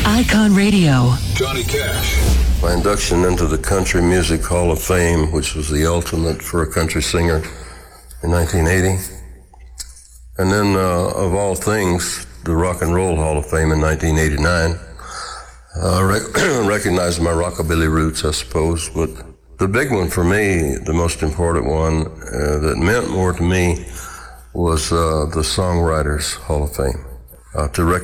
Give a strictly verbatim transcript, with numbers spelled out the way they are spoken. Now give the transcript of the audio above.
Icon Radio. Johnny Cash. My induction into the Country Music Hall of Fame, which was the ultimate for a country singer, in nineteen eighty. And then, uh, of all things, the Rock and Roll Hall of Fame in nineteen eighty-nine. I uh, rec- recognized my rockabilly roots, I suppose, but the big one for me, the most important one uh, that meant more to me, was uh, the Songwriters Hall of Fame. Uh, to rec-